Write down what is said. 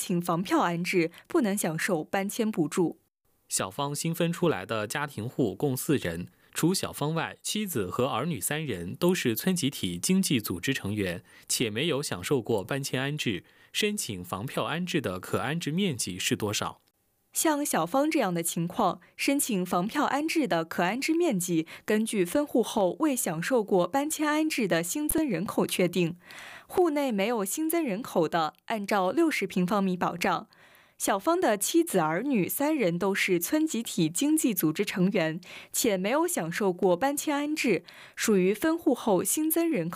请房票安置，不能享受搬迁补助。 小芳新分出来的家庭户共4人，除小芳外，妻子和儿女3人都是村集体经济组织成员，且没有享受过搬迁安置。申请房票安置的可安置面积是多少？ 像小芳这样的情况，申请房票安置的可安置面积根据分户后未享受过搬迁安置的新增人口确定。户内没有新增人口的，按照60平方米保障。小芳的妻子儿女3人都是村集体经济组织成员，且没有享受过搬迁安置，属于分户后新增人口。